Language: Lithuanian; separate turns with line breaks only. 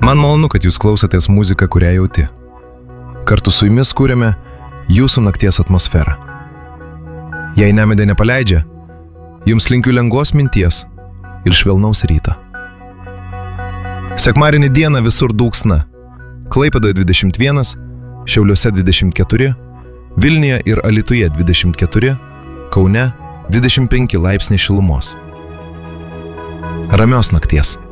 Man malonu, kad jūs klausotės muziką, kurią jauti. Kartu su jumis kūrėme jūsų nakties atmosferą. Jei nemedė nepaleidžia, jums linkiu lengvos minties ir švelnaus ryto. Sekmadienį dieną visur dūksna. Klaipėdoje 21, Šiauliuose 24, Vilniuje ir Alytuje 24, Kaune 25 laipsniai šilumos. Ramios nakties.